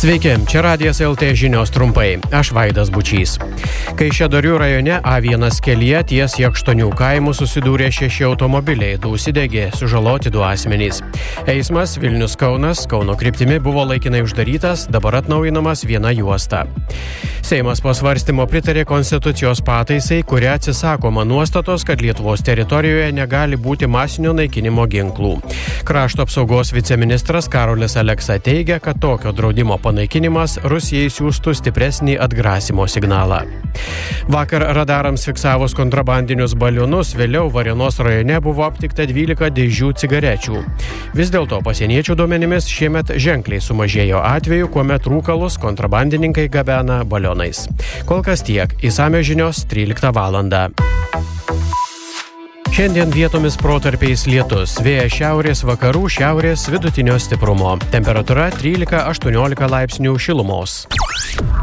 Sveiki, čia Radijas LT žinios trumpai. Aš Vaidas Bučys. Kaišiadorių rajone A1 kelyje ties Jakštonių kaimų susidūrė 6 automobiliai, 2 užsidegė, sužaloti 2 asmenys. Eismas Vilnius-Kaunas, Kauno kryptimi buvo laikinai uždarytas, dabar atnaujinamas viena juosta. Seimas po svarstymo pritarė konstitucijos pataisai, kuria atsisakoma nuostatos, kad Lietuvos teritorijoje negali būti masinio naikinimo ginklų. Krašto apsaugos viceministras Karolis Aleksa teigia, kad tokio draudimo panaikinimas Rusijai siųstų stipresnį atgrasimo signalą. Vakar radarams fiksavus kontrabandinius balionus, vėliau Varėnos rajone buvo aptikta 12 dėžių cigarečių. Vis dėlto pasieniečių duomenimis šiemet ženkliai sumažėjo atvejų, kuomet rūkalus kontrabandininkai gabena balionais. Kol kas tiek, išsamios žinios 13 valandą. Šiandien vietomis protarpiais lietus, vėjas šiaurės vakarų, šiaurės vidutinio stiprumo. Temperatūra 13-18 laipsnių šilumos.